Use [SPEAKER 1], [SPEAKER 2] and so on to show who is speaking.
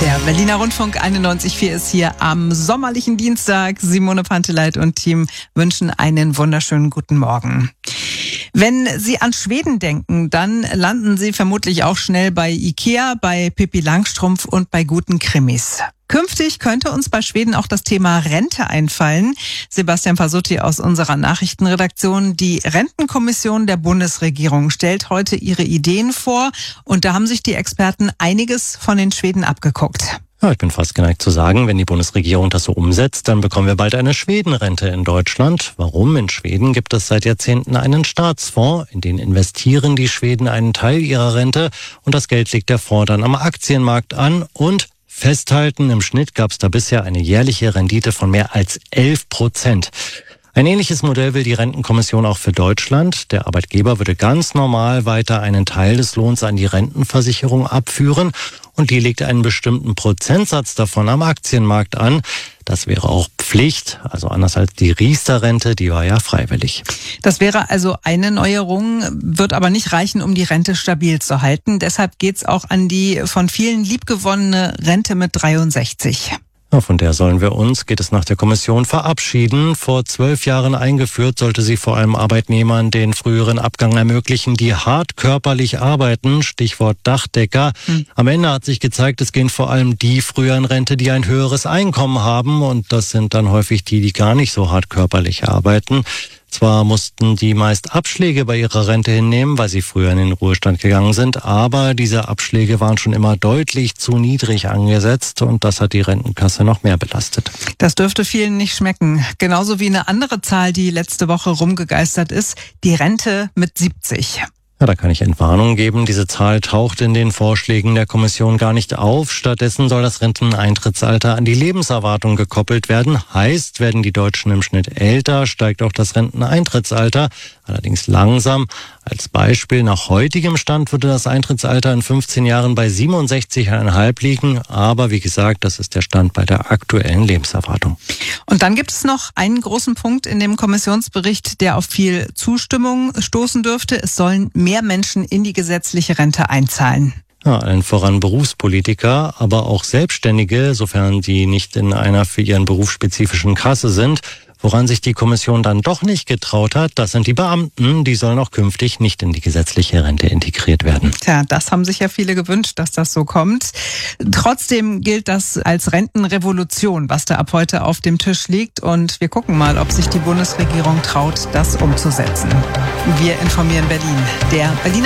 [SPEAKER 1] Der Berliner Rundfunk 91.4 ist hier am sommerlichen Dienstag. Simone Panteleit und Team wünschen einen wunderschönen guten Morgen. Wenn Sie an Schweden denken, dann landen Sie vermutlich auch schnell bei Ikea, bei Pippi Langstrumpf und bei guten Krimis. Künftig könnte uns bei Schweden auch das Thema Rente einfallen. Sebastian Pasutti aus unserer Nachrichtenredaktion. Die Rentenkommission der Bundesregierung stellt heute ihre Ideen vor. Und da haben sich die Experten einiges von den Schweden abgeguckt.
[SPEAKER 2] Ja, ich bin fast geneigt zu sagen, wenn die Bundesregierung das so umsetzt, dann bekommen wir bald eine Schwedenrente in Deutschland. Warum? In Schweden gibt es seit Jahrzehnten einen Staatsfonds, in den investieren die Schweden einen Teil ihrer Rente und das Geld legt der Fonds dann am Aktienmarkt an und festhalten, im Schnitt gab es da bisher eine jährliche Rendite von mehr als 11%. Ein ähnliches Modell will die Rentenkommission auch für Deutschland. Der Arbeitgeber würde ganz normal weiter einen Teil des Lohns an die Rentenversicherung abführen und die legt einen bestimmten Prozentsatz davon am Aktienmarkt an. Das wäre auch Pflicht, also anders als die Riester-Rente, die war ja freiwillig.
[SPEAKER 1] Das wäre also eine Neuerung, wird aber nicht reichen, um die Rente stabil zu halten. Deshalb geht's auch an die von vielen liebgewonnene Rente mit 63.
[SPEAKER 2] Von der sollen wir uns, geht es nach der Kommission, verabschieden. Vor 12 Jahren eingeführt, sollte sie vor allem Arbeitnehmern den früheren Abgang ermöglichen, die hart körperlich arbeiten, Stichwort Dachdecker. Am Ende hat sich gezeigt, es gehen vor allem die früher in Rente, die ein höheres Einkommen haben. Und das sind dann häufig die gar nicht so hart körperlich arbeiten. Zwar mussten die meist Abschläge bei ihrer Rente hinnehmen, weil sie früher in den Ruhestand gegangen sind, aber diese Abschläge waren schon immer deutlich zu niedrig angesetzt und das hat die Rentenkasse noch mehr belastet.
[SPEAKER 1] Das dürfte vielen nicht schmecken. Genauso wie eine andere Zahl, die letzte Woche rumgegeistert ist, die Rente mit 70.
[SPEAKER 2] Ja, da kann ich Entwarnung geben. Diese Zahl taucht in den Vorschlägen der Kommission gar nicht auf. Stattdessen soll das Renteneintrittsalter an die Lebenserwartung gekoppelt werden. Heißt, werden die Deutschen im Schnitt älter, steigt auch das Renteneintrittsalter. Allerdings langsam. Als Beispiel, nach heutigem Stand würde das Eintrittsalter in 15 Jahren bei 67,5 liegen. Aber wie gesagt, das ist der Stand bei der aktuellen Lebenserwartung.
[SPEAKER 1] Und dann gibt es noch einen großen Punkt in dem Kommissionsbericht, der auf viel Zustimmung stoßen dürfte. Es sollen mehr Menschen in die gesetzliche Rente einzahlen.
[SPEAKER 2] Ja, allen voran Berufspolitiker, aber auch Selbstständige, sofern die nicht in einer für ihren Beruf spezifischen Kasse sind. Woran sich die Kommission dann doch nicht getraut hat, das sind die Beamten. Die sollen auch künftig nicht in die gesetzliche Rente integriert werden.
[SPEAKER 1] Tja, das haben sich ja viele gewünscht, dass das so kommt. Trotzdem gilt das als Rentenrevolution, was da ab heute auf dem Tisch liegt. Und wir gucken mal, ob sich die Bundesregierung traut, das umzusetzen. Wir informieren Berlin. Der Berliner